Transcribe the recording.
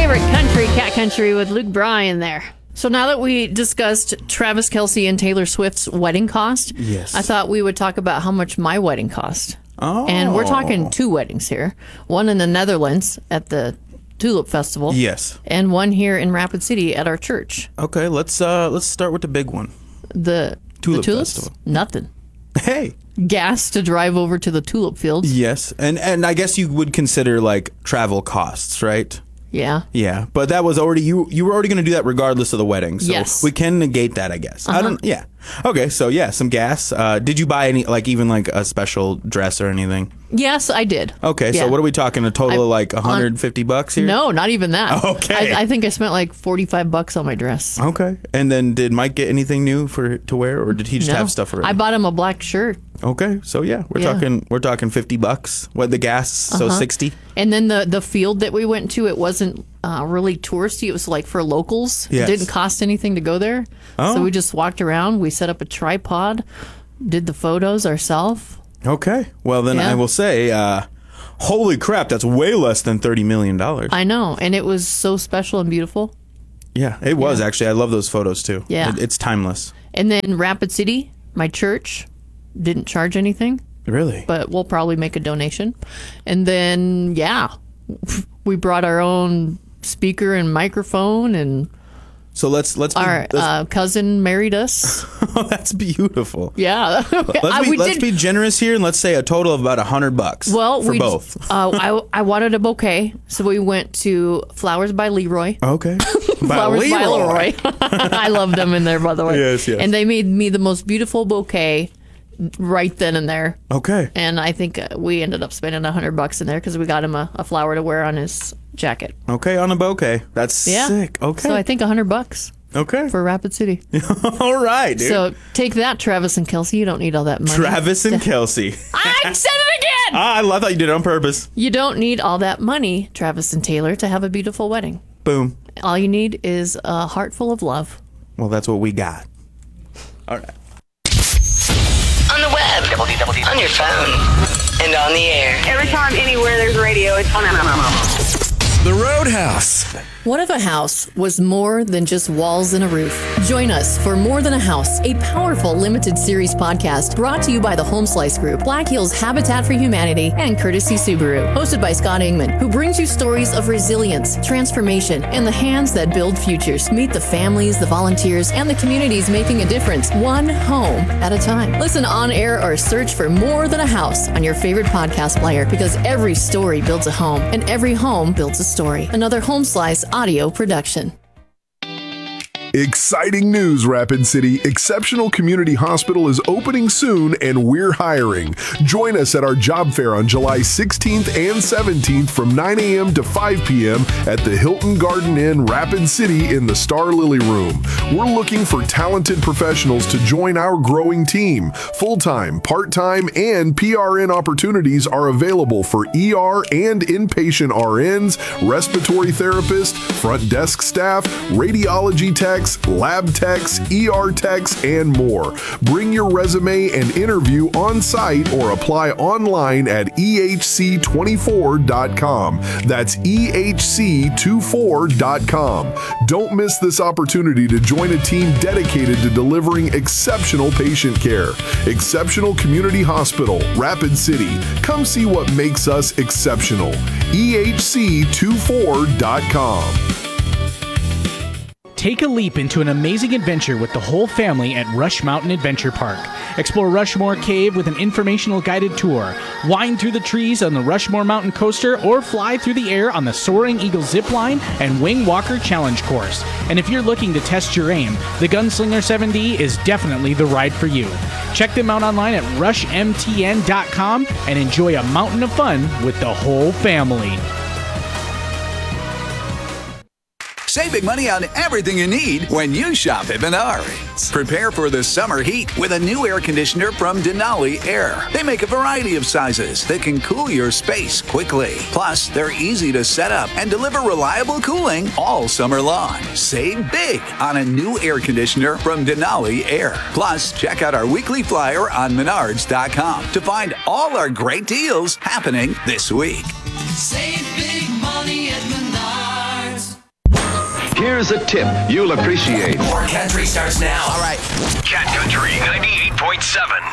favorite country, Cat Country, with Luke Bryan there. So now that we discussed Travis Kelce and Taylor Swift's wedding cost, yes, I thought we would talk about how much my wedding cost. Oh. And we're talking 2 weddings here. One in the Netherlands at the Tulip Festival. Yes. And one here in Rapid City at our church. Okay, let's start with the big one. The Tulip tulips? Festival. Nothing. Hey. Gas to drive over to the tulip fields. Yes. And I guess you would consider like travel costs, right? Yeah. Yeah, but that was already you were already going to do that regardless of the wedding. So yes. we can negate that, I guess. Yeah. Okay, so yeah, some gas. Did you buy any even a special dress or anything? Yes, I did. Okay, yeah. So what are we talking, a total of like $150 here? No, not even that. Okay. I think I spent like $45 on my dress. Okay. And then did Mike get anything new to wear, or did he just have stuff already? I bought him a black shirt. Okay, so yeah, we're talking $50. What, the gas? So 60. And then the field that we went to, it wasn't really touristy. It was like for locals. Yes. It didn't cost anything to go there. Oh. So we just walked around. We set up a tripod, did the photos ourselves. Okay. Well, then I will say, holy crap, that's way less than $30 million. I know, and it was so special and beautiful. Yeah, it was actually. I love those photos too. Yeah. It's timeless. And then Rapid City, my church, didn't charge anything. Really? But we'll probably make a donation. And then, we brought our own speaker and microphone, and so let's our cousin married us. Oh, that's beautiful. Yeah. Let's be generous here, and let's say a total of about $100. Well, for both. I wanted a bouquet, so we went to Flowers by Leroy. Okay. Flowers by Leroy. I love them in there, by the way. Yes, yes. And they made me the most beautiful bouquet right then and there. Okay. And I think we ended up spending $100 in there because we got him a flower to wear on his jacket. Okay, on a bouquet. That's sick. Okay. So I think $100. Okay. For Rapid City. All right, dude. So take that, Travis and Kelce. You don't need all that money. Travis and Kelce. I said it again! I thought you did it on purpose. You don't need all that money, Travis and Taylor, to have a beautiful wedding. Boom. All you need is a heart full of love. Well, that's what we got. All right. On the web, on your phone, and on the air. Every time, anywhere there's radio, it's on. The Roadhouse. What if a house was more than just walls and a roof? Join us for More Than a House, a powerful limited series podcast brought to you by the Home Slice Group, Black Hills Habitat for Humanity, and Courtesy Subaru. Hosted by Scott Ingman, who brings you stories of resilience, transformation, and the hands that build futures. Meet the families, the volunteers, and the communities making a difference, one home at a time. Listen on air or search for More Than a House on your favorite podcast player, because every story builds a home, and every home builds a story. Another Home Slice audio production. Exciting news, Rapid City. Exceptional Community Hospital is opening soon, and we're hiring. Join us at our job fair on July 16th and 17th from 9 a.m. to 5 p.m. at the Hilton Garden Inn, Rapid City in the Star Lily Room. We're looking for talented professionals to join our growing team. Full-time, part-time, and PRN opportunities are available for ER and inpatient RNs, respiratory therapists, front desk staff, radiology techs, lab techs, ER techs, and more. Bring your resume and interview on site or apply online at ehc24.com. That's ehc24.com. Don't miss this opportunity to join a team dedicated to delivering exceptional patient care. Exceptional Community Hospital, Rapid City. Come see what makes us exceptional. ehc24.com. Take a leap into an amazing adventure with the whole family at Rush Mountain Adventure Park. Explore Rushmore Cave with an informational guided tour. Wind through the trees on the Rushmore Mountain Coaster, or fly through the air on the Soaring Eagle Zip Line and Wing Walker Challenge Course. And if you're looking to test your aim, the Gunslinger 7D is definitely the ride for you. Check them out online at rushmtn.com and enjoy a mountain of fun with the whole family. Save big money on everything you need when you shop at Menards. Prepare for the summer heat with a new air conditioner from Denali Air. They make a variety of sizes that can cool your space quickly. Plus, they're easy to set up and deliver reliable cooling all summer long. Save big on a new air conditioner from Denali Air. Plus, check out our weekly flyer on Menards.com to find all our great deals happening this week. Save big money at Menards. Here's a tip you'll appreciate. More country starts now. All right. Cat Country 98.7.